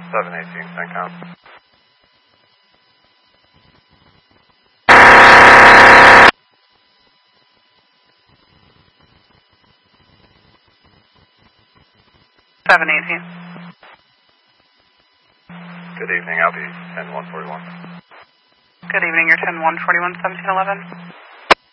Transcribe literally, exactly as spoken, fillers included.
seven eighteen, CENTCOM. seven eighteen. Good evening, I'll be ten one forty-one. Good evening, you're ten one forty-one, seventeen eleven.